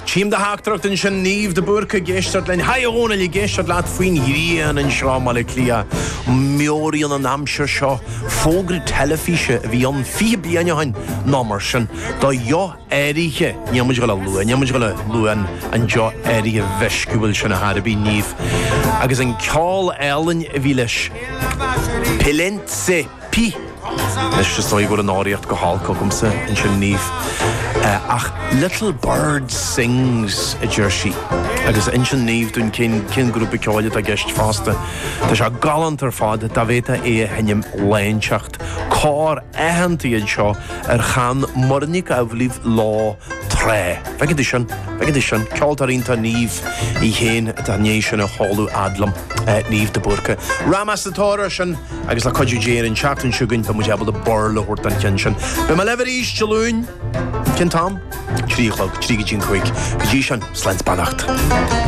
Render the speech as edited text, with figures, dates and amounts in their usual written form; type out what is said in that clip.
Team de Haachtracht in sin níomh de burca géisteart lein haíóna le géisteart leat faoin hrían an sráma le clia meoríon an amsir seo fógra telefíse a bhí an fi bliana hain námar sin dá jo éirithe neamid go le luan an jo éirithe bheisciúil sin a Harbí níomh agus an ceáil ealainn a bhí leis Pilentse Pi leis just go an áíocht go hálca gomsa in sin níomh ach Little Bird Sings a Jersey agus in sin níomh dún cin grúpa ceáile a gceist fásta Tá se galant ar fád da bhéta é henim léinseacht cár éhantaíonn seo ar chan mornig a bhlíh lá tré. Fegad sin ceoltarínta níomh I chéin a nééis sin a háú adlam níomh de burca. Ramas na tóra sin agus le coidú déir an seachtain siúgann tá mu ebal a borla hort an cin sin. Be me lever ís teún cin tam? Tríchlog, trígidín chuig, go dtí sin slens bannacht.